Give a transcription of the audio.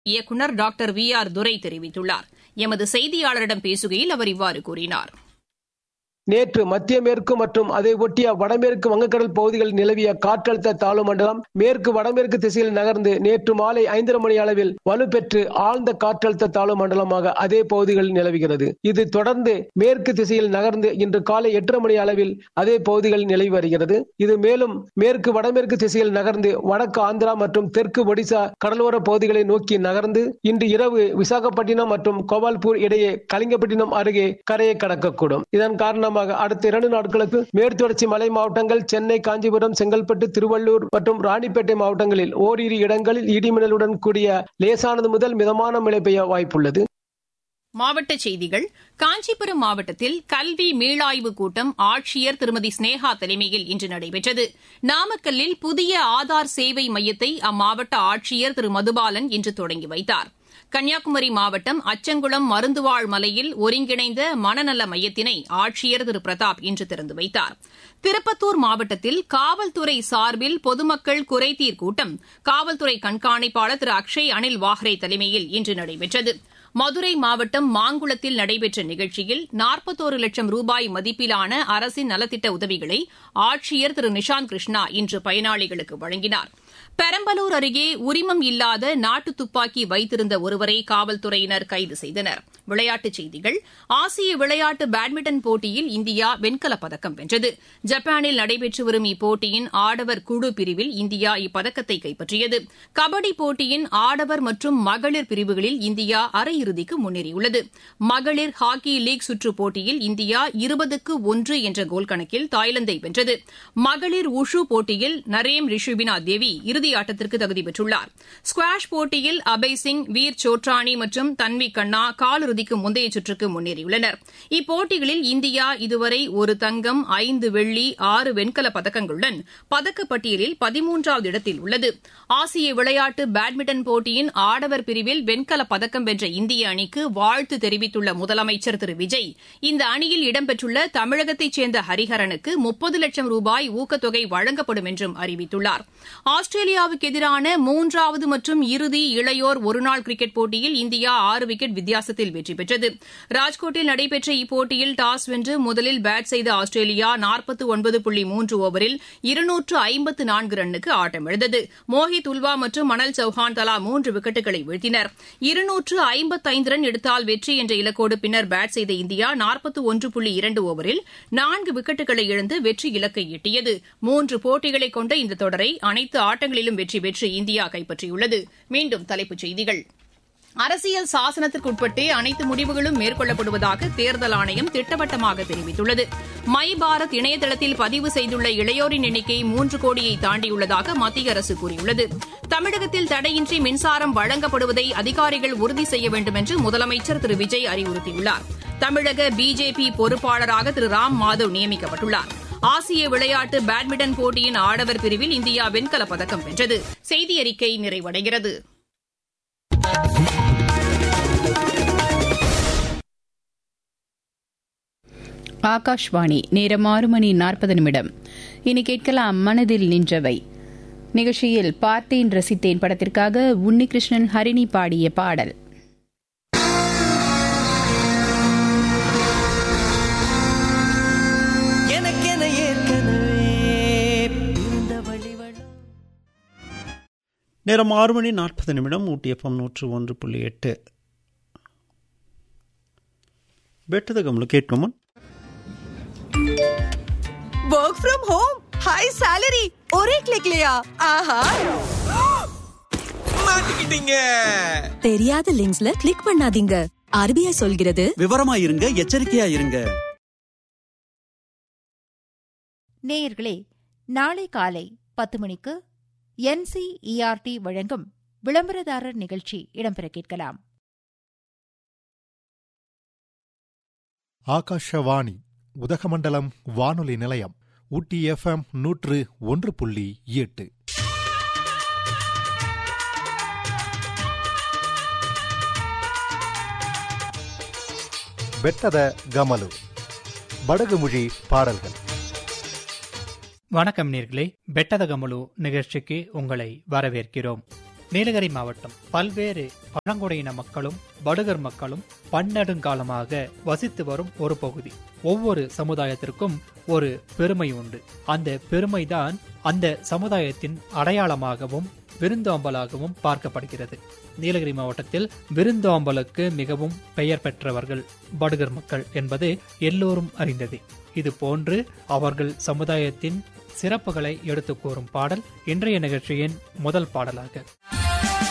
இயக்குநர் doctor VR துரை தெரிவித்துள்ளார். எமது செய்தியாளரிடம் பேசுகையில் அவர் இவ்வாறு கூறினார். நேற்று மத்திய மேற்கு மற்றும் அதை ஒட்டிய வடமேற்கு வங்கக்கடல் பகுதிகளில் நிலவிய காற்றழுத்த தாழ்வு மண்டலம் மேற்கு வடமேற்கு திசையில் நகர்ந்து நேற்று மாலை 5:30 மணி அளவில் வலுப்பெற்று ஆழ்ந்த காற்றழுத்த தாழ்வு மண்டலமாக அதே பகுதிகளில் நிலவுகிறது. இது தொடர்ந்து மேற்கு திசையில் நகர்ந்து இன்று காலை 8:30 மணி அளவில் அதே பகுதிகளில் நிலவி வருகிறது. இது மேலும் மேற்கு வடமேற்கு திசையில் நகர்ந்து வடக்கு ஆந்திரா மற்றும் தெற்கு ஒடிசா கடலோர பகுதிகளை நோக்கி நகர்ந்து இன்று இரவு விசாகப்பட்டினம் மற்றும் கோபால்பூர் இடையே கலிங்கப்பட்டினம் அருகே கரையை கடக்கக்கூடும். இதன் காரணமாக அடுத்த 2 நாட்களுக்கு மேற்குத்தொடர்ச்சி மலை மாவட்டங்கள், சென்னை, காஞ்சிபுரம், செங்கல்பட்டு, திருவள்ளூர் மற்றும் ராணிப்பேட்டை மாவட்டங்களில் ஓரிரு இடங்களில் இடிமின்னலுடன் கூடிய லேசானது முதல் மிதமான மழை பெய்ய வாய்ப்புள்ளது. மாவட்டச் செய்திகள். காஞ்சிபுரம் மாவட்டத்தில் கல்வி மீளாய்வு கூட்டம் ஆட்சியர் திருமதி ஸ்னேகா தலைமையில் இன்று நடைபெற்றது. நாமக்கல்லில் புதிய ஆதார் சேவை மையத்தை அம்மாவட்ட ஆட்சியர் திரு மதுபாலன் இன்று தொடங்கி வைத்தார். கன்னியாகுமரி மாவட்டம் அச்சங்குளம் மருந்துவாழ் மலையில் ஒருங்கிணைந்த மனநல மையத்தினை ஆட்சியர் திரு பிரதாப் இன்று திறந்து வைத்தார். திருப்பத்தூர் மாவட்டத்தில் காவல்துறை சார்பில் பொதுமக்கள் குறைதீர் கூட்டம் காவல்துறை கண்காணிப்பாளர் திரு அக்ஷய் அனில் வாஹ்ரே தலைமையில் இன்று நடைபெற்றது. மதுரை மாவட்டம் மாங்குளத்தில் நடைபெற்ற நிகழ்ச்சியில் 41 லட்சம் ரூபாய் மதிப்பிலான அரசின் நலத்திட்ட உதவிகளை ஆட்சியர் திரு நிஷாந்த் கிருஷ்ணா இன்று பயனாளிகளுக்கு வழங்கினார். பெரம்பலூர் அருகே உரிமம் இல்லாத நாட்டு துப்பாக்கி வைத்திருந்த ஒருவரை காவல்துறையினர் கைது செய்தனர். விளையாட்டுச் செய்திகள். ஆசிய விளையாட்டு பேட்மிண்டன் போட்டியில் இந்தியா வெண்கலப் பதக்கம் வென்றது. ஜப்பானில் நடைபெற்று வரும் இப்போட்டியின் ஆடவர் குழு பிரிவில் இந்தியா இப்பதக்கத்தை கைப்பற்றியது. கபடி போட்டியின் ஆடவர் மற்றும் மகளிர் பிரிவுகளில் இந்தியா அரையிறுதிக்கு முன்னேறியுள்ளது. மகளிர் ஹாக்கி லீக் சுற்றுப் போட்டியில் இந்தியா 20-1 என்ற கோல் கணக்கில் தாய்லாந்தை வென்றது. மகளிர் உஷு போட்டியில் நரேம் ரிஷுபினா தேவி இறுதியாட்டத்திற்கு தகுதி பெற்றுள்ளார். ஸ்குவாஷ் போட்டியில் அபய் சிங், வீர் சோட்ரானி மற்றும் தன்வி கண்ணா காலிறுதிக்கு முந்தைய சுற்றுக்கு முன்னேறியுள்ளனர். இப்போட்டிகளில் இந்தியா இதுவரை 1 தங்கம், 5 வெள்ளி, 6 வெண்கலப் பதக்கங்களுடன் பதக்கப்பட்டியலில் 13வது இடத்தில் உள்ளது. ஆசிய விளையாட்டு பேட்மிண்டன் போட்டியின் ஆடவர் பிரிவில் வெண்கலப் பதக்கம் வென்ற இந்திய அணிக்கு வாழ்த்து தெரிவித்துள்ள முதலமைச்சர் திரு விஜய், இந்த அணியில் இடம்பெற்றுள்ள தமிழகத்தைச் சேர்ந்த ஹரிஹரனுக்கு 30 லட்சம் ரூபாய் ஊக்கத்தொகை வழங்கப்படும் என்றும் அறிவித்துள்ளார். ஆஸ்திரேலியாவுக்கு எதிரான 3வது மற்றும் இறுதி இளையோர் ஒருநாள் கிரிக்கெட் போட்டியில் இந்தியா 6 விக்கெட் வித்தியாசத்தில் வெற்றி பெற்றது. ராஜ்கோட்டில் நடைபெற்ற இப்போட்டியில் டாஸ் வென்று முதலில் பேட் செய்த ஆஸ்திரேலியா 49.3 ஓவரில் 254 ரன்னுக்கு ஆட்டமிழந்தது. மோஹித் உல்வா மற்றும் மணல் சௌஹான் தலா 3 விக்கெட்டுகளை வீழ்த்தினர். 255 ரன் எடுத்தால் வெற்றி என்ற இலக்கோடு பின்னர் பேட் செய்த இந்தியா 41.2 ஓவரில் 4 விக்கெட்டுகளை இழந்து வெற்றி இலக்கை எட்டியது. 3 போட்டிகளை கொண்ட இந்த தொடரை அனைத்து ஆட்டங்களிலும் வெற்றி பெற்று இந்தியா கைப்பற்றியுள்ளது. மீண்டும் தலைப்புச் செய்திகள். அரசியல் சாசனத்திற்குட்பட்டே அனைத்து முடிவுகளும் மேற்கொள்ளப்படுவதாக தேர்தல் ஆணையம் திட்டவட்டமாக தெரிவித்துள்ளது. மை பாரத் இணையதளத்தில் பதிவு செய்துள்ள இளையோரின் எண்ணிக்கை 3 கோடியை தாண்டியுள்ளதாக மத்திய அரசு கூறியுள்ளது. தமிழகத்தில் தடையின்றி மின்சாரம் வழங்கப்படுவதை அதிகாரிகள் உறுதி செய்ய வேண்டும் என்று முதலமைச்சர் திரு விஜய் அறிவுறுத்தியுள்ளார். தமிழக பிஜேபி பொறுப்பாளராக திரு ராம் மாதவ் நியமிக்கப்பட்டுள்ளார். ஆசிய விளையாட்டு பேட்மிண்டன் போட்டியின் ஆடவர் பிரிவில் இந்தியா வெண்கலப் பதக்கம் வென்றது. செய்தியறிக்கை நிறைவடைகிறது. ஆகாஷ்வாணி. நேரம் 6:40. இனி கேட்கலாம் மனதில் நின்றவை. நிகழ்ச்சியில் பார்த்தேன் ரசித்தேன் படத்திற்காக உன்னிகிருஷ்ணன், ஹரிணி பாடிய பாடல். நேரம் 6:40. ஊட்டி FM 101.8 பெட்டதகம்ல கேட்கும். Work from home, high salary, ஒரே கிளிக்லயா? ஆஹா, மாட்டிக்கிட்டீங்க. தெரியாத லிங்க்ஸ்ல கிளிக் பண்ணாதீங்க. RBI சொல்கிறது, விவரமா இருங்க, எச்சரிக்கையா இருங்க. நேயர்களே, நாளை காலை 10 மணிக்கு NCERT வழங்கும் விளம்பரதாரர் நிகழ்ச்சி இடம்பெற கேட்கலாம். ஆகாஷவாணி உதகமண்டலம் வானொலி நிலையம் ஊட்டி FM 101.8. பெட்டத கமலு படகுமொழி பாடல்கள். வணக்கம் நேர்களே, பெட்டத கமலு நிகழ்ச்சிக்கு உங்களை வரவேற்கிறோம். நீலகிரி மாவட்டம் பல்வேறு பழங்குடியின மக்களும் படுகர் மக்களும் பன்னெடுங்காலமாக வசித்து வரும் ஒரு பகுதி. ஒவ்வொரு சமுதாயத்திற்கும் ஒரு பெருமை உண்டு. அந்த பெருமைதான் அந்த சமுதாயத்தின் அடையாளமாகவும் விருந்தோம்பலாகவும் பார்க்கப்படுகிறது. நீலகிரி மாவட்டத்தில் விருந்தோம்பலுக்கு மிகவும் பெயர் பெற்றவர்கள் படுகர் மக்கள் என்பது எல்லோரும் அறிந்தது. இது போன்று அவர்கள் சமுதாயத்தின் சிறப்புகளை எடுத்து கூறும் பாடல் இன்றைய நிகழ்ச்சியின் முதல் பாடலாக